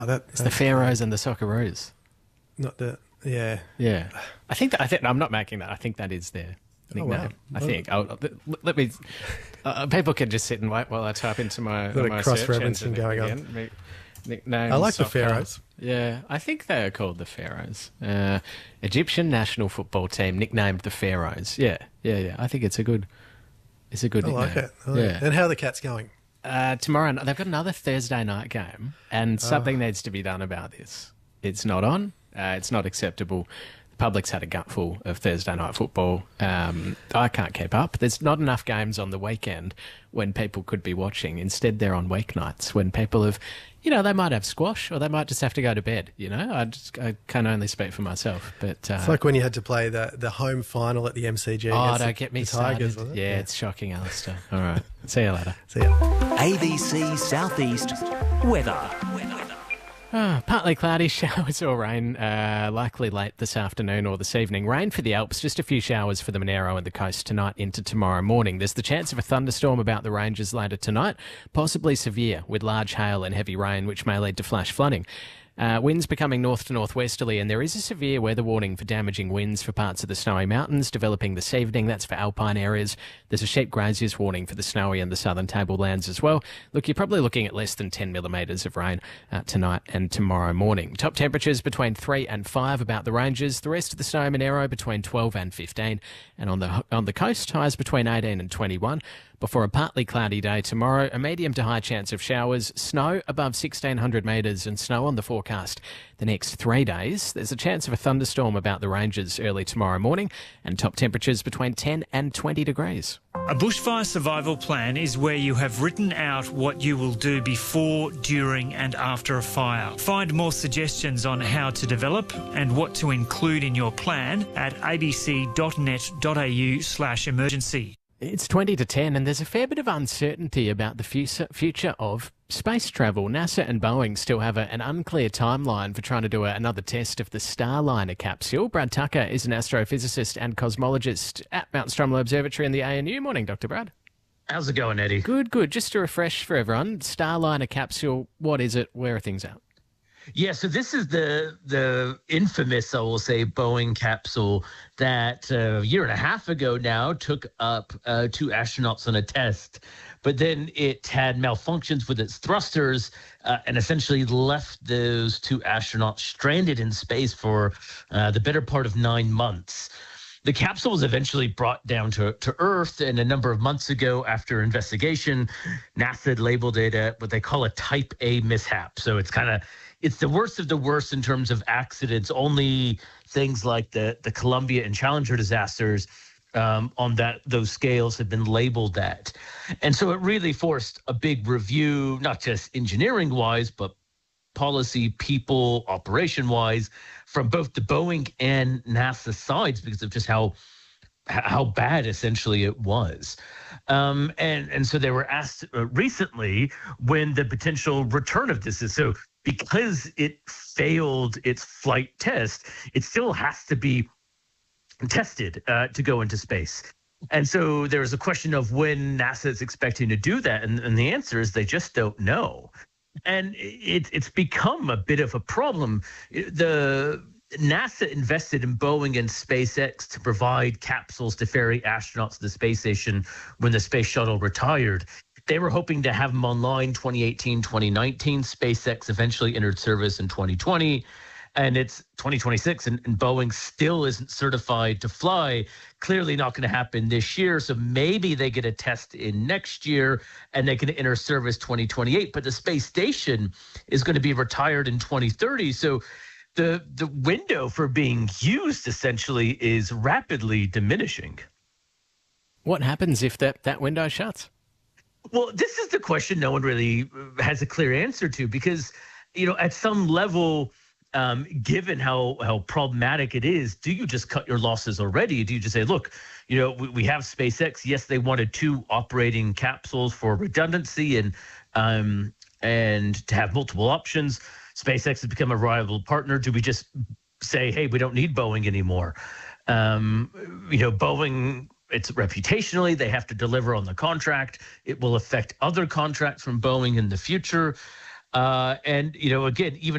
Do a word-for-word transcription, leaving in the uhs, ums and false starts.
Oh, that, It's the Pharaohs and the Socceroos. Not the, yeah. Yeah. I think that, I think, I'm not making that. I think that is their nickname. wow. I think. I'll, let, let me, uh, people can just sit and wait while I type into my, Got a my cross-referencing search engine going on. again. Me- Nickname I like the soccer. Pharaohs. Yeah, I think they are called the Pharaohs. Uh, Egyptian national football team nicknamed the Pharaohs. Yeah, yeah, yeah. I think it's a good, it's a good I nickname. like it. I like yeah. it. And how are the Cats going? Uh, tomorrow, they've got another Thursday night game, and something needs to be done about this. It's not on. Uh, it's not acceptable. The public's had a gutful of Thursday night football. Um, I can't keep up. There's not enough games on the weekend when people could be watching. Instead, they're on weeknights when people have, you know, they might have squash or they might just have to go to bed. You know, I, just, I can only speak for myself. But uh, It's like when you had to play the, the home final at the M C G. oh, against don't the, get me the started. Tigers, was it? Yeah, it's shocking, Alistair. All right, see you later. See ya. A B C Southeast Weather. Ah, partly cloudy, showers or rain, uh, likely late this afternoon or this evening. Rain for the Alps, just a few showers for the Monaro and the coast tonight into tomorrow morning. There's the chance of a thunderstorm about the ranges later tonight, possibly severe with large hail and heavy rain, which may lead to flash flooding. Uh, winds becoming north to northwesterly, and there is a severe weather warning for damaging winds for parts of the Snowy Mountains developing this evening. That's for alpine areas. There's a sheep graziers warning for the Snowy and the southern tablelands as well. Look, you're probably looking at less than ten millimetres of rain uh, tonight and tomorrow morning. Top temperatures between three and five about the ranges. The rest of the Snowy Monaro between twelve and fifteen. And on the on the coast, highs between eighteen and twenty-one. Before a partly cloudy day tomorrow, a medium to high chance of showers, snow above sixteen hundred metres and snow on the forecast the next three days. There's a chance of a thunderstorm about the ranges early tomorrow morning and top temperatures between ten and twenty degrees. A bushfire survival plan is where you have written out what you will do before, during and after a fire. Find more suggestions on how to develop and what to include in your plan at abc.net.au slash emergency. It's twenty to ten, and there's a fair bit of uncertainty about the future future of space travel. NASA and Boeing still have a, an unclear timeline for trying to do a, another test of the Starliner capsule. Brad Tucker is an astrophysicist and cosmologist at Mount Stromlo Observatory in the A N U. Morning, Doctor Brad. How's it going, Eddie? Good, good. Just to refresh for everyone, Starliner capsule, what is it? Where are things at? Yeah, so this is the the infamous, I will say, Boeing capsule that uh, a year and a half ago now took up uh, two astronauts on a test. But then it had malfunctions with its thrusters uh, and essentially left those two astronauts stranded in space for uh, the better part of nine months. The capsule was eventually brought down to, to Earth, and a number of months ago, after investigation, NASA had labeled it a, what they call a Type A mishap. So it's kind of it's the worst of the worst in terms of accidents. Only things like the the Columbia and Challenger disasters um, on that those scales have been labeled that, and so it really forced a big review, not just engineering wise, but policy, people, operation wise, from both the Boeing and NASA sides because of just how how bad essentially it was. Um, and, and so they were asked uh, recently when the potential return of this is. So because it failed its flight test, it still has to be tested uh, to go into space. And so there's a question of when NASA is expecting to do that. And, and the answer is they just don't know. And it, it's become a bit of a problem. The NASA invested in Boeing and SpaceX to provide capsules to ferry astronauts to the space station when the space shuttle retired. They were hoping to have them online twenty eighteen, twenty nineteen. SpaceX eventually entered service in twenty twenty, and it's twenty twenty-six, and, and Boeing still isn't certified to fly. Clearly not going to happen this year, so maybe they get a test in next year, and they can enter service twenty twenty-eight. But the space station is going to be retired in twenty thirty, so the the window for being used essentially is rapidly diminishing. What happens if that, that window shuts? Well, this is the question no one really has a clear answer to because, you know, at some level, um, given how how problematic it is, do you just cut your losses already? Do you just say, look, you know, we, we have SpaceX. Yes, they wanted two operating capsules for redundancy and um, and to have multiple options. SpaceX has become a rival partner. Do we just say, hey, we don't need Boeing anymore? Um, you know, Boeing, it's reputationally, they have to deliver on the contract. It will affect other contracts from Boeing in the future. Uh, and, you know, again, even